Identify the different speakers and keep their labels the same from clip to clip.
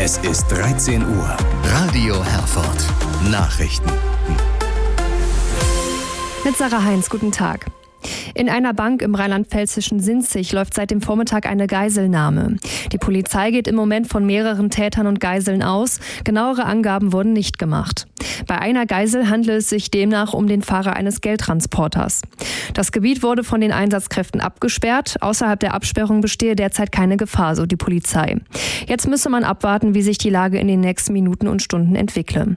Speaker 1: Es ist 13 Uhr. Radio Herford. Nachrichten.
Speaker 2: Mit Sarah Heinz, guten Tag. In einer Bank im rheinland-pfälzischen Sinzig läuft seit dem Vormittag eine Geiselnahme. Die Polizei geht im Moment von mehreren Tätern und Geiseln aus. Genauere Angaben wurden nicht gemacht. Bei einer Geisel handelt es sich demnach um den Fahrer eines Geldtransporters. Das Gebiet wurde von den Einsatzkräften abgesperrt. Außerhalb der Absperrung bestehe derzeit keine Gefahr, so die Polizei. Jetzt müsse man abwarten, wie sich die Lage in den nächsten Minuten und Stunden entwickle.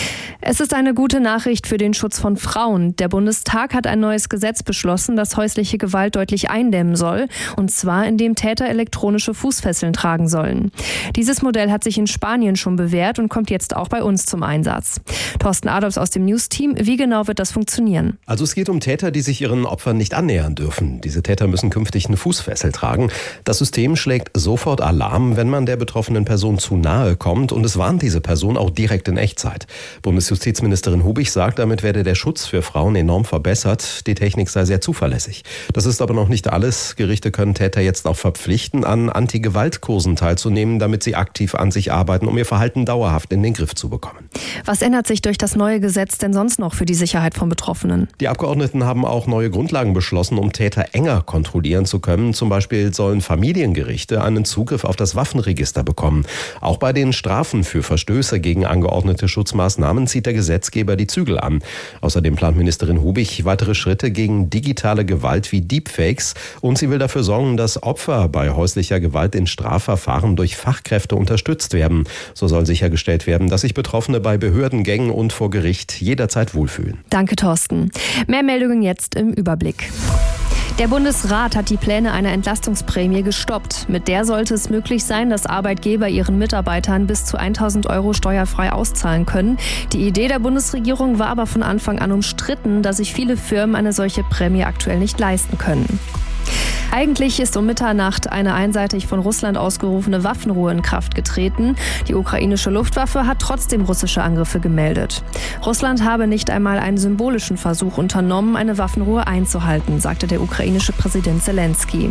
Speaker 2: Es ist eine gute Nachricht für den Schutz von Frauen. Der Bundestag hat ein neues Gesetz beschlossen, das häusliche Gewalt deutlich eindämmen soll, und zwar indem Täter elektronische Fußfesseln tragen sollen. Dieses Modell hat sich in Spanien schon bewährt und kommt jetzt auch bei uns zum Einsatz. Thorsten Adolfs aus dem News-Team, wie genau wird das funktionieren?
Speaker 3: Also es geht um Täter, die sich ihren Opfern nicht annähern dürfen. Diese Täter müssen künftig eine Fußfessel tragen. Das System schlägt sofort Alarm, wenn man der betroffenen Person zu nahe kommt, und es warnt diese Person auch direkt in Echtzeit. Bundesjustizministerin Hubig sagt, damit werde der Schutz für Frauen enorm verbessert. Die Technik sei sehr zuverlässig. Das ist aber noch nicht alles. Gerichte können Täter jetzt auch verpflichten, an Anti-Gewalt-Kursen teilzunehmen, damit sie aktiv an sich arbeiten, um ihr Verhalten dauerhaft in den Griff zu bekommen.
Speaker 2: Was ändert sich durch das neue Gesetz denn sonst noch für die Sicherheit von Betroffenen?
Speaker 3: Die Abgeordneten haben auch neue Grundlagen beschlossen, um Täter enger kontrollieren zu können. Zum Beispiel sollen Familiengerichte einen Zugriff auf das Waffenregister bekommen. Auch bei den Strafen für Verstöße gegen angeordnete Schutzmaßnahmen zieht der Gesetzgeber die Zügel an. Außerdem plant Ministerin Hubig weitere Schritte gegen digitale Gewalt wie Deepfakes, und sie will dafür sorgen, dass Opfer bei häuslicher Gewalt in Strafverfahren durch Fachkräfte unterstützt werden. So soll sichergestellt werden, dass sich Betroffene bei Behördengängen und vor Gericht jederzeit wohlfühlen.
Speaker 2: Danke, Thorsten. Mehr Meldungen jetzt im Überblick. Der Bundesrat hat die Pläne einer Entlastungsprämie gestoppt. Mit der sollte es möglich sein, dass Arbeitgeber ihren Mitarbeitern bis zu 1.000 € steuerfrei auszahlen können. Die Idee der Bundesregierung war aber von Anfang an umstritten, da sich viele Firmen eine solche Prämie aktuell nicht leisten können. Eigentlich ist um Mitternacht eine einseitig von Russland ausgerufene Waffenruhe in Kraft getreten. Die ukrainische Luftwaffe hat trotzdem russische Angriffe gemeldet. Russland habe nicht einmal einen symbolischen Versuch unternommen, eine Waffenruhe einzuhalten, sagte der ukrainische Präsident Zelensky.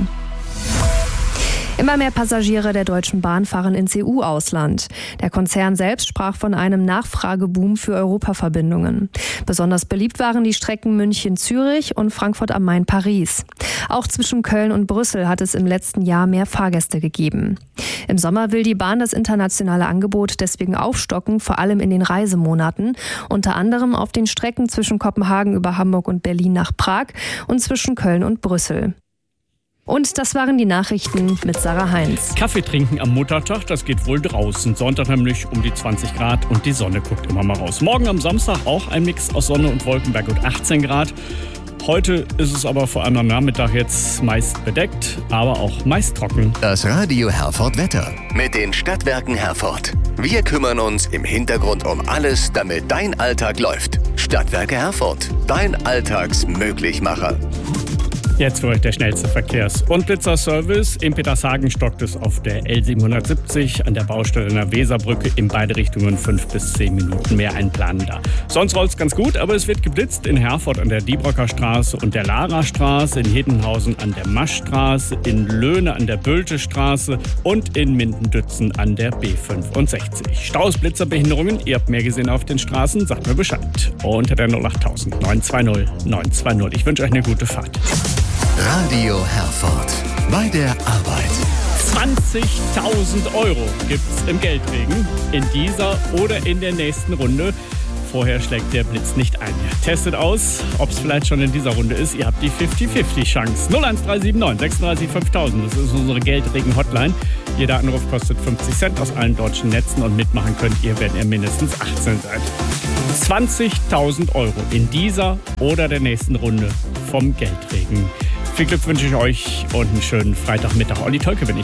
Speaker 2: Immer mehr Passagiere der Deutschen Bahn fahren ins EU-Ausland. Der Konzern selbst sprach von einem Nachfrageboom für Europaverbindungen. Besonders beliebt waren die Strecken München-Zürich und Frankfurt am Main-Paris. Auch zwischen Köln und Brüssel hat es im letzten Jahr mehr Fahrgäste gegeben. Im Sommer will die Bahn das internationale Angebot deswegen aufstocken, vor allem in den Reisemonaten, unter anderem auf den Strecken zwischen Kopenhagen über Hamburg und Berlin nach Prag und zwischen Köln und Brüssel. Und das waren die Nachrichten mit Sarah Heinz.
Speaker 4: Kaffee trinken am Muttertag, das geht wohl draußen. Sonntag nämlich um die 20 Grad und die Sonne guckt immer mal raus. Morgen am Samstag auch ein Mix aus Sonne und Wolken bei gut 18 Grad. Heute ist es aber vor allem am Nachmittag jetzt meist bedeckt, aber auch meist trocken.
Speaker 1: Das Radio Herford Wetter mit den Stadtwerken Herford. Wir kümmern uns im Hintergrund um alles, damit dein Alltag läuft. Stadtwerke Herford, dein Alltagsmöglichmacher.
Speaker 4: Jetzt für euch der schnellste Verkehrs- und Blitzerservice. In Petershagen stockt es auf der L770 an der Baustelle in der Weserbrücke in beide Richtungen 5 bis 10 Minuten mehr einplanen da. Sonst rollt es ganz gut, aber es wird geblitzt in Herford an der Diebrocker Straße und der Larastraße, in Hiddenhausen an der Maschstraße, in Löhne an der Bültestraße und in Mindendützen an der B65. Staus, Blitzerbehinderungen, ihr habt mehr gesehen auf den Straßen, sagt mir Bescheid. Unter der 08000 920 920. Ich wünsche euch eine gute Fahrt.
Speaker 1: Radio Herford. Bei der Arbeit.
Speaker 4: 20.000 € gibt's im Geldregen in dieser oder in der nächsten Runde. Vorher schlägt der Blitz nicht ein. Testet aus, ob es vielleicht schon in dieser Runde ist. Ihr habt die 50-50-Chance. 01379 36 5000. Das ist unsere Geldregen-Hotline. Jeder Anruf kostet 50 Cent aus allen deutschen Netzen und mitmachen könnt ihr, wenn ihr mindestens 18 seid. 20.000 € in dieser oder der nächsten Runde vom Geldregen. Viel Glück wünsche ich euch und einen schönen Freitagmittag. Olli Tölke bin ich.